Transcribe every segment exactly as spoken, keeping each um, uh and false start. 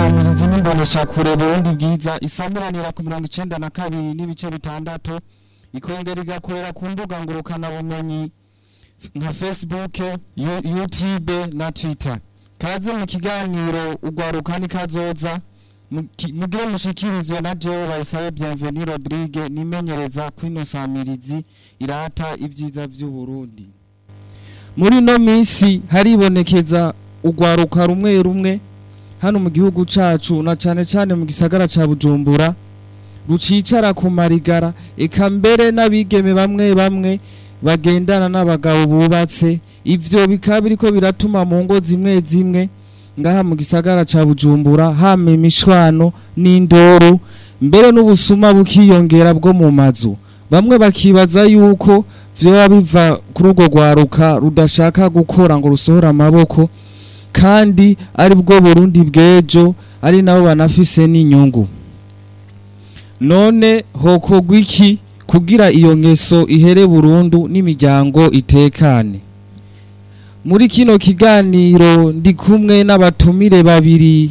nsamirizi n'imbonesha kure Burundi bwiza isamuranira ku mirongo icenda na kabiri n'ibice bitandatu ikongera igakorera ku mbuga ngurukana bumenyi nka Facebook, YouTube na Twitter. Kaze mu kiganiro ugwaruka ni kazoza mugire mushikirizwe na jewe Bayisabe Bienvenue Rodrigue nimenyereza kwino samirizi irata ibyiza by'u Burundi. Muri no minsi haribonekeza ugwaruka rumwe rumwe hano mu gihugu cacu na cane cane mu gisagara ca Bujumbura rucicara ku marigara eka mbere n'abigeme bamwe bamwe bagendana n'abagabo bubatse ivyo bikaba biriko biratuma mu ngo zimwe zimwe ngaha mu gisagara ca Bujumbura hama imishwano n'indoro mbere n'ubusuma bukiyongera bwo mu mazu bamwe bakibaza yuko vyoba biva kuri urwo rwaruka rudashaka gukora ngo rusohora amaboko kandi ari bwo Burundi bwejo ari nabo banafise n'inyungu. None hokogwa iki kugira iyo ngeso ihere burundu n'imiryango itekane? Muri kino kiganiro ndi kumwe n'abatumire babiri,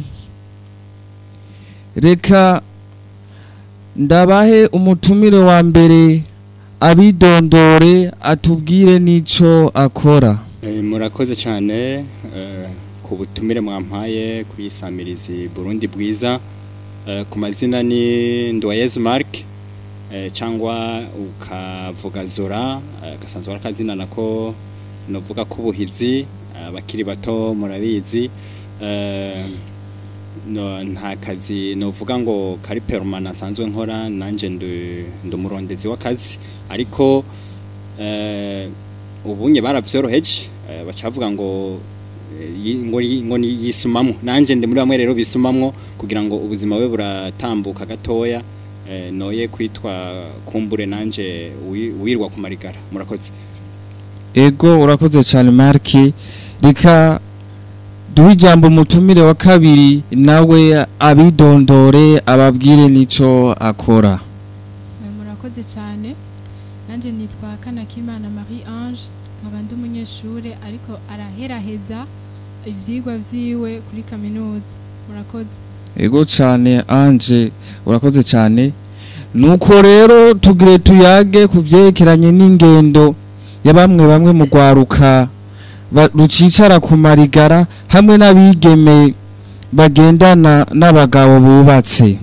reka ndabahe umutumire wa mbere abidondore atubwire nico akora. E, murakoze cyane uh, ku butumire mwampaye kuyisamirizi Burundi bwiza. Uh, ku mazina ni Ndoyezu Mark uh, cyangwa ukavuga Zora uh, gasanzwe arakazina nako novuga ko ubuhizi abakiri uh, bato murabizi uh, no nta kazi novuga ngo kari permanent asanzwe nkora nanje ndumurondezi w'akazi ariko uh, ubunye baravyoroheje uh, bacavuga ngo ngo ngo yisumamwo nanje ndi muri bamwe rero bisumamwo kugira ngo ubuzima we buratambuka gatoya eh, noye kwitwa kumbure nanje wirwa ku marigara. Murakoze. Ego urakoze cyane Marki, reka duhe ijambo umutumire wa kabiri nawe abidondore ababwire nico akora. Murakoze cyane, nanje nitwa Kanakimana Marie Ange nkabandi umunyeshure ariko araheraheza ivyigwa vyiwe kuri kaminuza. Murakoze. Ego cyane Ange urakoze cyane. Nuko rero tugire tuyage kuvyerekeranye n'ingendo ya bamwe bamwe mu gwaruka rucicara ku marigara hamwe n'abigeme bagendana n'abagabo bubatse.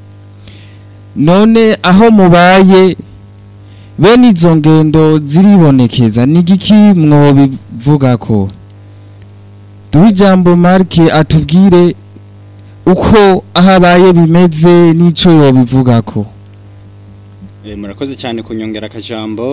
None aho mubaye bene izo ngendo ziribonekeza nigiki mwobivuga ko? Duhe ijambo Mark atubwire uko ahabaye bimeze nico yobivuga ko. E, murakoze cyane kunyongera akajambo.